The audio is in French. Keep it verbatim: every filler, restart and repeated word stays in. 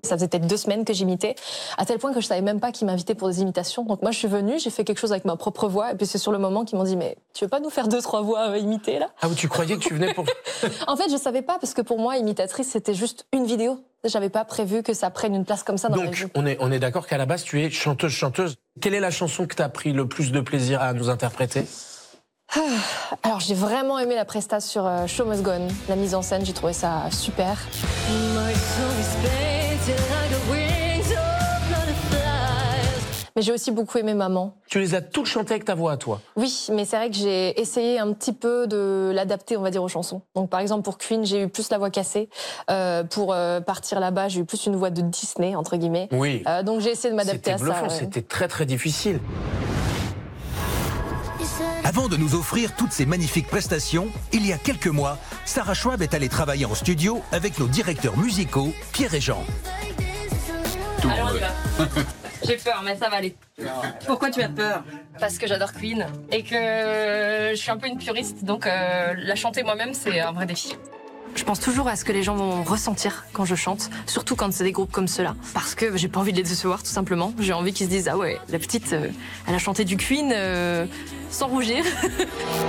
Ça faisait peut-être deux semaines que j'imitais, à tel point que je savais même pas qui m'invitait pour des imitations. Donc moi, je suis venue, j'ai fait quelque chose avec ma propre voix, et puis c'est sur le moment qu'ils m'ont dit « Mais tu veux pas nous faire deux, trois voix euh, imitées, là ?» Ah, tu croyais que tu venais pour... En fait, je savais pas, parce que pour moi, imitatrice, c'était juste une vidéo. J'avais pas prévu que ça prenne une place comme ça dans ma vie. Donc, on est, on est d'accord qu'à la base, tu es chanteuse-chanteuse. Quelle est la chanson que tu as pris le plus de plaisir à nous interpréter ? Alors, j'ai vraiment aimé la presta sur euh, Show Must Go On. La mise en scène, j'ai trouvé ça super. Mais j'ai aussi beaucoup aimé Maman. Tu les as toutes chantées avec ta voix à toi? Oui, mais c'est vrai que j'ai essayé un petit peu de l'adapter, on va dire, aux chansons. Donc, par exemple, pour Queen, j'ai eu plus la voix cassée. Euh, pour euh, Partir là-bas, j'ai eu plus une voix de Disney, entre guillemets. Oui. Euh, donc, j'ai essayé de m'adapter à ça. C'était bluffant, ouais. C'était très très difficile. Avant de nous offrir toutes ces magnifiques prestations, il y a quelques mois, Sarah Schwab est allée travailler en studio avec nos directeurs musicaux, Pierre et Jean. Alors on y va. J'ai peur, mais ça va aller. Pourquoi tu as peur? Parce que j'adore Queen et que je suis un peu une puriste, donc euh, la chanter moi-même, c'est un vrai défi. Je pense toujours à ce que les gens vont ressentir quand je chante, surtout quand c'est des groupes comme ceux-là. Parce que j'ai pas envie de les décevoir, tout simplement. J'ai envie qu'ils se disent « Ah ouais, la petite, euh, elle a chanté du Queen euh, sans rougir. »